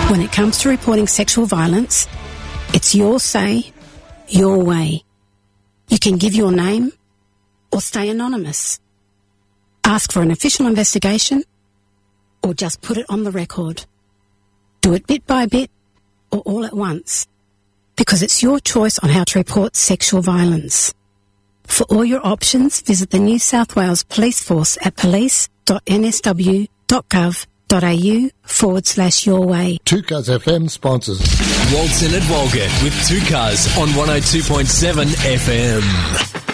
When it comes to reporting sexual violence, it's your say, your way. You can give your name or stay anonymous. Ask for an official investigation or just put it on the record. Do it bit by bit or all at once, because it's your choice on how to report sexual violence. For all your options, visit the New South Wales Police Force at police.nsw.gov.au/your way. 2Cars FM sponsors Walton and Walgett with 2Cars on 102.7 FM.